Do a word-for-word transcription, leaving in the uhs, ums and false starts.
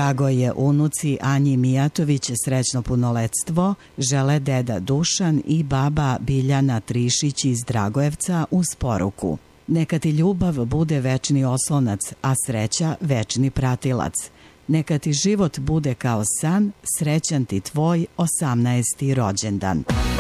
Drago je unuci Anji Mijatović srećno punoletstvo, žele deda Dušan i baba Biljana Trišić iz Dragojevca uz poruku: neka ti ljubav bude večni oslonac, a sreća večni pratilac. Neka ti život bude kao san, srećan ti tvoj osamnaesti rođendan.